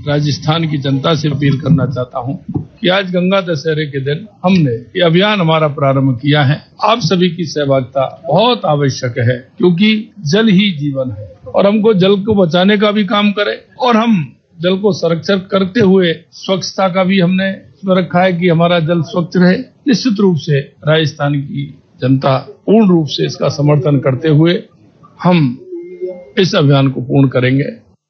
राजस्थान की जनता से अपील करना चाहता हूं कि आज गंगा दशहरे के दिन हमने ये अभियान हमारा प्रारंभ किया है। आप सभी की सहभागिता बहुत आवश्यक है, क्योंकि जल ही जीवन है और हमको जल को बचाने का भी काम करें और हम जल को संरक्षण करते हुए स्वच्छता का भी हमने इसमें रखा है कि हमारा जल स्वच्छ रहे। निश्चित रूप से राजस्थान की जनता पूर्ण रूप से इसका समर्थन करते हुए हम इस अभियान को पूर्ण करेंगे।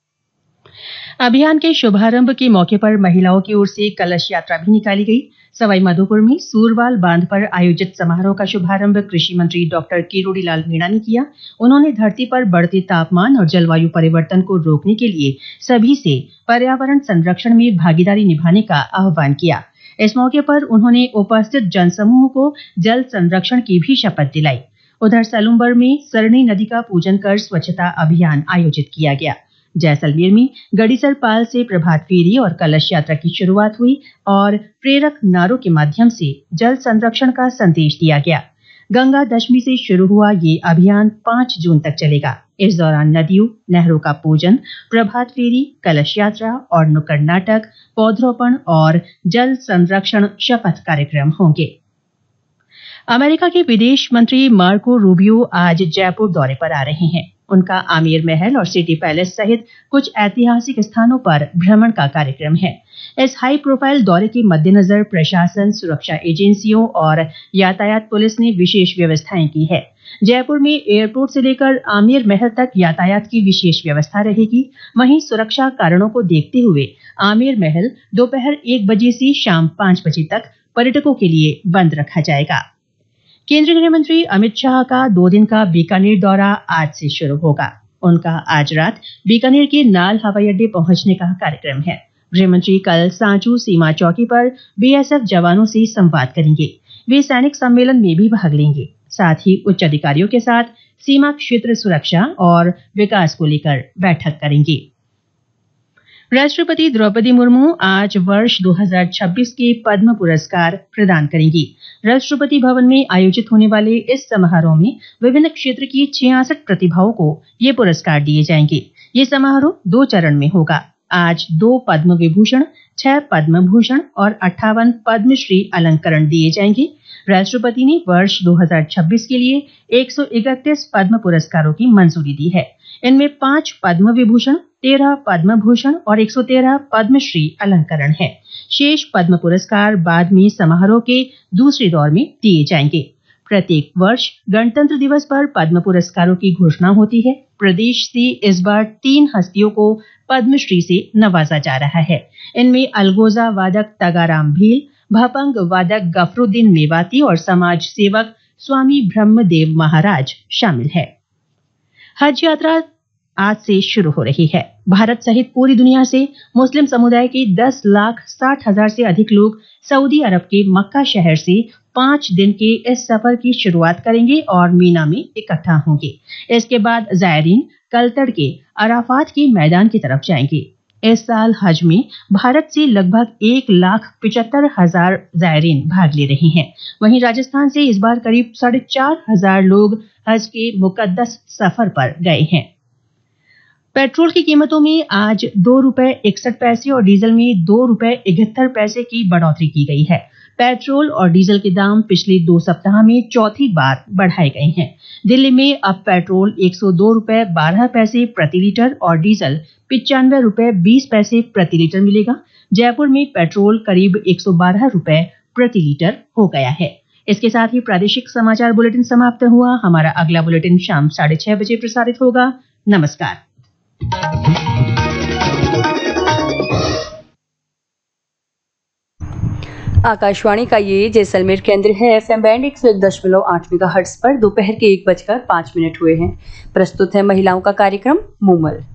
अभियान के शुभारंभ के मौके पर महिलाओं की ओर से कलश यात्रा भी निकाली गई। सवाई माधोपुर में सूरवाल बांध पर आयोजित समारोह का शुभारंभ कृषि मंत्री डॉक्टर किरोड़ी लाल मीणा ने किया। उन्होंने धरती पर बढ़ते तापमान और जलवायु परिवर्तन को रोकने के लिए सभी से पर्यावरण संरक्षण में भागीदारी निभाने का आह्वान किया। इस मौके पर उन्होंने उपस्थित जनसमूह को जल संरक्षण की भी शपथ दिलाई। उधर सलुम्बर में सरणी नदी का पूजन कर स्वच्छता अभियान आयोजित किया गया। जैसलमेर में गड़ीसर पाल से प्रभात फेरी और कलश यात्रा की शुरुआत हुई और प्रेरक नारों के माध्यम से जल संरक्षण का संदेश दिया गया। गंगा दशमी से शुरू हुआ ये अभियान 5 जून तक चलेगा। इस दौरान नदियों, नहरों का पूजन, प्रभात फेरी, कलश यात्रा और नुक्कड़ नाटक, पौधरोपण और जल संरक्षण शपथ कार्यक्रम होंगे। अमेरिका के विदेश मंत्री मार्को रूबियो आज जयपुर दौरे पर आ रहे हैं। उनका आमेर महल और सिटी पैलेस सहित कुछ ऐतिहासिक स्थानों पर भ्रमण का कार्यक्रम है। इस हाई प्रोफाइल दौरे के मद्देनजर प्रशासन, सुरक्षा एजेंसियों और यातायात पुलिस ने विशेष व्यवस्थाएं की है। जयपुर में एयरपोर्ट से लेकर आमेर महल तक यातायात की विशेष व्यवस्था रहेगी। वहीं सुरक्षा कारणों को देखते हुए आमेर महल दोपहर 1 बजे से शाम 5 बजे तक पर्यटकों के लिए बंद रखा जाएगा। केंद्रीय गृह मंत्री अमित शाह का 2 दिन का बीकानेर दौरा आज से शुरू होगा। उनका आज रात बीकानेर के नाल हवाई अड्डे पहुंचने का कार्यक्रम है। गृह मंत्री कल सांचू सीमा चौकी पर बीएसएफ जवानों से संवाद करेंगे। वे सैनिक सम्मेलन में भी भाग लेंगे। साथ ही उच्च अधिकारियों के साथ सीमा क्षेत्र सुरक्षा और विकास को लेकर बैठक करेंगे। राष्ट्रपति द्रौपदी मुर्मू आज वर्ष 2026 के पद्म पुरस्कार प्रदान करेंगी। राष्ट्रपति भवन में आयोजित होने वाले इस समारोह में विभिन्न क्षेत्र की 66 प्रतिभाओं को ये पुरस्कार दिए जाएंगे। ये समारोह 2 चरण में होगा। आज 2 पद्म विभूषण, 6 पद्म भूषण और 58 पद्मश्री अलंकरण दिए जाएंगे। राष्ट्रपति ने वर्ष 2026 के लिए 131 पद्म पुरस्कारों की मंजूरी दी है। इनमें 5 पद्म विभूषण, 13 पद्म भूषण और 113 पद्मश्री अलंकरण है। शेष पद्म पुरस्कार बाद में समारोह के दूसरे दौर में दिए जाएंगे। प्रत्येक वर्ष गणतंत्र दिवस पर पद्म पुरस्कारों की घोषणा होती है। प्रदेश से इस बार 3 हस्तियों को पद्मश्री से नवाजा जा रहा है। इनमें अलगोजा वादक तगाराम भील, भपंग वादक गफरुद्दीन मेवाती और समाज सेवक स्वामी ब्रह्मदेव महाराज शामिल है। हज यात्रा आज से शुरू हो रही है। भारत सहित पूरी दुनिया से मुस्लिम समुदाय के 10,60,000 से अधिक लोग सऊदी अरब के मक्का शहर से 5 दिन के इस सफर की शुरुआत करेंगे और मीना में इकट्ठा होंगे। इसके बाद जायरीन कल तड़के अराफात के मैदान की तरफ जाएंगे। इस साल हज में भारत से लगभग 1,75,000 जायरीन भाग ले रहे हैं। वहीं राजस्थान से इस बार करीब 4,500 लोग हज के मुकद्दस सफर पर गए हैं। पेट्रोल की कीमतों में आज 2 रुपए 61 पैसे और डीजल में 2 रुपए 71 पैसे की बढ़ोतरी की गई है। पेट्रोल और डीजल के दाम पिछले 2 सप्ताह में चौथी बार बढ़ाए गए हैं। दिल्ली में अब पेट्रोल 102 रुपए 12 पैसे प्रति लीटर और डीजल 95 रुपए 20 पैसे प्रति लीटर मिलेगा। जयपुर में पेट्रोल करीब 112 रुपए प्रति लीटर हो गया है। इसके साथ ही प्रादेशिक समाचार बुलेटिन समाप्त हुआ। हमारा अगला बुलेटिन शाम 6:30 बजे प्रसारित होगा। नमस्कार। आकाशवाणी का ये जैसलमेर केंद्र है। एफएम बैंड 101.8 मेगाहर्ट्ज पर दोपहर के 1:05 हुए हैं। प्रस्तुत है महिलाओं का कार्यक्रम मूमल।